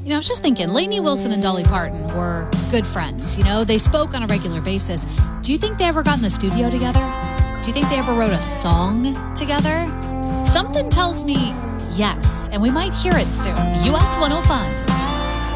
I was just thinking, Lainey Wilson and Dolly Parton were good friends. They spoke on a regular basis. Do you think they ever got in the studio together? Do you think they ever wrote a song together? Something tells me yes, and we might hear it soon. US 105.